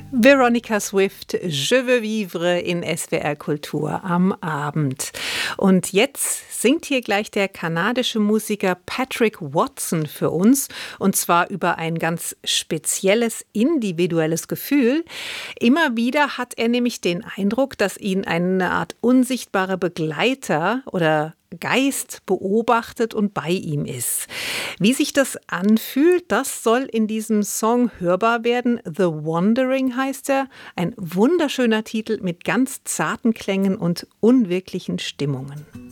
Veronica Swift, Je veux vivre in SWR Kultur am Abend. Und jetzt singt hier gleich der kanadische Musiker Patrick Watson für uns. Und zwar über ein ganz spezielles, individuelles Gefühl. Immer wieder hat er nämlich den Eindruck, dass ihn eine Art unsichtbarer Begleiter oder Geist beobachtet und bei ihm ist. Wie sich das anfühlt, das soll in diesem Song hörbar werden. The Wandering heißt er. Ein wunderschöner Titel mit ganz zarten Klängen und unwirklichen Stimmungen.